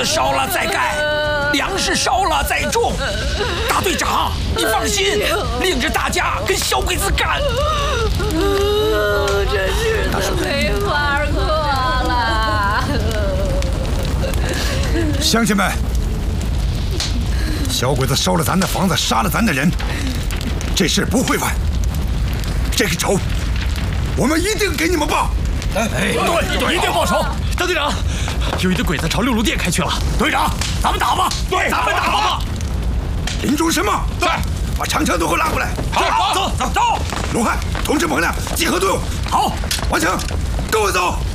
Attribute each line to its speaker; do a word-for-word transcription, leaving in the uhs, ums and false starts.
Speaker 1: 烧了再盖，粮食烧了再种。大队长，你放心，领着大家跟小鬼子干。
Speaker 2: 这日子没法过了。
Speaker 3: 乡亲们，小鬼子烧了咱的房子，杀了咱的人，这事不会完。这个仇，我们一定给你们报。
Speaker 1: 哎，对对，一定报仇。大队长，有一堆鬼子朝六路店开去了。队长，咱们打吧。对，咱们打吧。
Speaker 3: 林中什么？
Speaker 1: 在。
Speaker 3: 把长枪都给我拉过来。
Speaker 1: 好，走走走。
Speaker 3: 龙汉，同志猛亮，集合队伍。
Speaker 1: 好，
Speaker 3: 王强，跟我走。